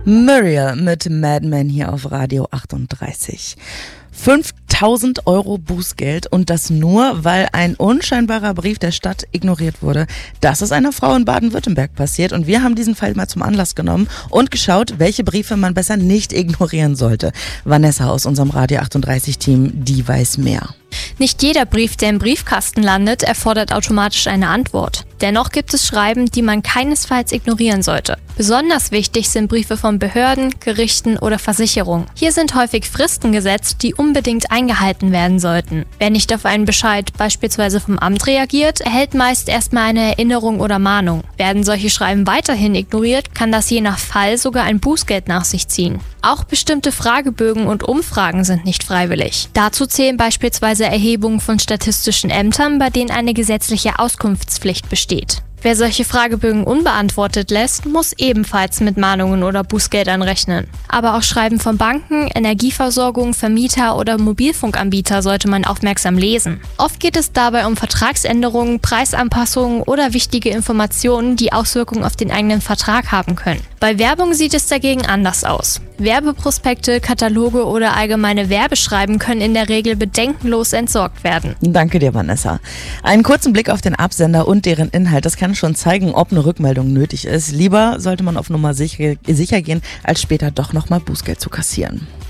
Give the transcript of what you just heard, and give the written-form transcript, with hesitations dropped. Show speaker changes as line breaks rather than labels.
Muriel mit Madman hier auf Radio 38. 5.000 € Bußgeld und das nur, weil ein unscheinbarer Brief der Stadt ignoriert wurde. Das ist einer Frau in Baden-Württemberg passiert und wir haben diesen Fall mal zum Anlass genommen und geschaut, welche Briefe man besser nicht ignorieren sollte. Vanessa aus unserem Radio 38 Team, die weiß mehr.
Nicht jeder Brief, der im Briefkasten landet, erfordert automatisch eine Antwort. Dennoch gibt es Schreiben, die man keinesfalls ignorieren sollte. Besonders wichtig sind Briefe von Behörden, Gerichten oder Versicherungen. Hier sind häufig Fristen gesetzt, die unbedingt eingehalten werden sollten. Wer nicht auf einen Bescheid, beispielsweise vom Amt, reagiert, erhält meist erstmal eine Erinnerung oder Mahnung. Werden solche Schreiben weiterhin ignoriert, kann das je nach Fall sogar ein Bußgeld nach sich ziehen. Auch bestimmte Fragebögen und Umfragen sind nicht freiwillig. Dazu zählen beispielsweise Erhebungen von statistischen Ämtern, bei denen eine gesetzliche Auskunftspflicht besteht. Wer solche Fragebögen unbeantwortet lässt, muss ebenfalls mit Mahnungen oder Bußgeldern rechnen. Aber auch Schreiben von Banken, Energieversorgung, Vermieter oder Mobilfunkanbieter sollte man aufmerksam lesen. Oft geht es dabei um Vertragsänderungen, Preisanpassungen oder wichtige Informationen, die Auswirkungen auf den eigenen Vertrag haben können. Bei Werbung sieht es dagegen anders aus. Werbeprospekte, Kataloge oder allgemeine Werbeschreiben können in der Regel bedenkenlos entsorgt werden.
Danke dir, Vanessa. Einen kurzen Blick auf den Absender und deren Inhalt, das kann schon zeigen, ob eine Rückmeldung nötig ist. Lieber sollte man auf Nummer sicher gehen, als später doch nochmal Bußgeld zu kassieren.